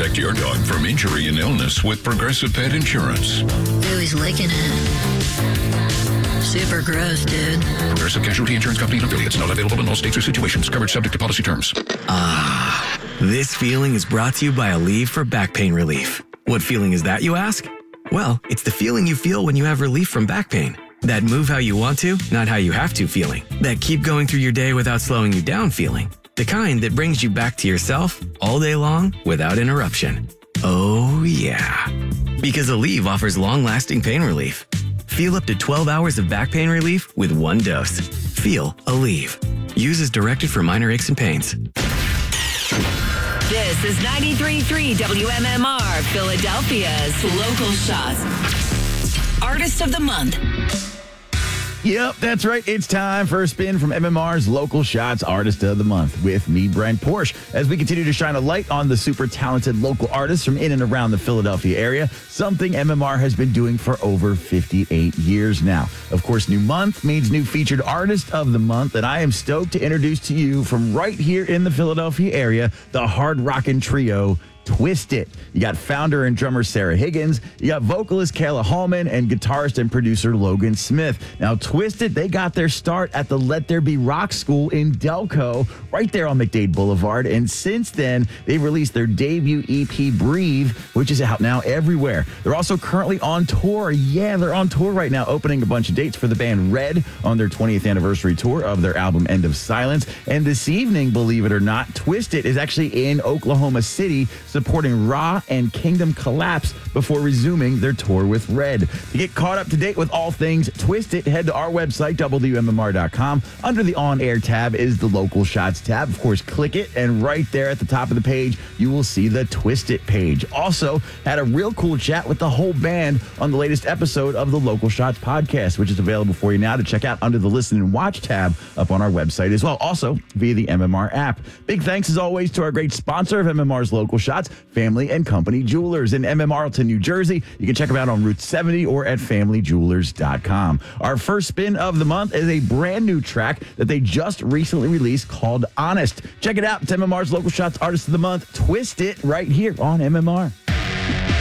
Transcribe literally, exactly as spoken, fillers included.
Protect your dog from injury and illness with Progressive Pet Insurance. Ooh, he's licking it. Super gross, dude. Progressive Casualty Insurance Company and affiliates. Not available in all states or situations. Coverage subject to policy terms. Ah, this feeling is brought to you by Aleve for back pain relief. What feeling is that, you ask? Well, it's the feeling you feel when you have relief from back pain. That move how you want to, not how you have to feeling. That keep going through your day without slowing you down feeling. The kind that brings you back to yourself all day long without interruption. Oh, yeah. Because Aleve offers long-lasting pain relief. Feel up to twelve hours of back pain relief with one dose. Feel Aleve. Use as directed for minor aches and pains. This is ninety-three point three W M M R, Philadelphia's Local Shots. Artist of the Month. Yep, that's right. It's time for a spin from M M R's Local Shots Artist of the Month with me, Brent Porsche, as we continue to shine a light on the super talented local artists from in and around the Philadelphia area, something M M R has been doing for over fifty-eight years now. Of course, new month means new featured artist of the month, and I am stoked to introduce to you from right here in the Philadelphia area, the hard rockin' trio, Twist It. You got founder and drummer Sarah Higgins. You got vocalist Kayla Hallman and guitarist and producer Logan Smith. Now, Twist It, they got their start at the Let There Be Rock School in Delco, right there on McDade Boulevard. And since then, they've released their debut E P, Breathe, which is out now everywhere. They're also currently on tour. Yeah, they're on tour right now, opening a bunch of dates for the band Red on their twentieth anniversary tour of their album End of Silence. And this evening, believe it or not, Twist It is actually in Oklahoma City, supporting Raw and Kingdom Collapse before resuming their tour with Red. To get caught up to date with all things Twist It, head to our website, W M M R dot com. Under the On Air tab is the Local Shots tab. Of course, click it, and right there at the top of the page, you will see the Twist It page. Also, had a real cool chat with the whole band on the latest episode of the Local Shots podcast, which is available for you now to check out under the Listen and Watch tab up on our website as well. Also, via the M M R app. Big thanks, as always, to our great sponsor of M M R's Local Shots, Family and Company Jewelers in M M Arlington, New Jersey. You can check them out on Route seventy or at family jewelers dot com. Our first spin of the month is a brand new track that they just recently released called Honest. Check it out. It's M M R's Local Shots Artist of the Month. Twist It right here on M M R.